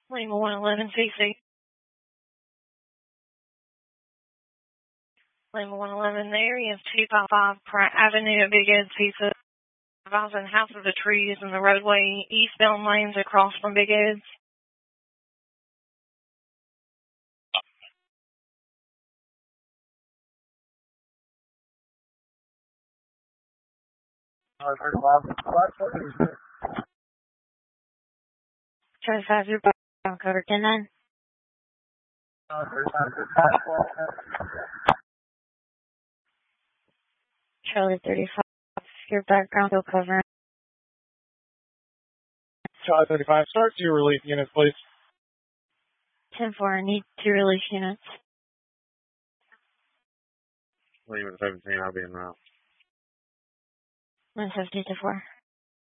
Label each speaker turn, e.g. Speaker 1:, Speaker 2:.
Speaker 1: Lima 111 CC. Lima 111, the area is 255 Pratt Avenue at Big Ed's Pizza. Advising House of the Trees and the roadway eastbound lanes across from Big Ed's. Charlie 5, you're back cover 10-9. Charlie 35, your background will cover.
Speaker 2: Charlie 35, start 2 relief units, please.
Speaker 1: 10-4, I need 2 relief units.
Speaker 3: Lima 17, I'll be en route.
Speaker 1: 150 to 4.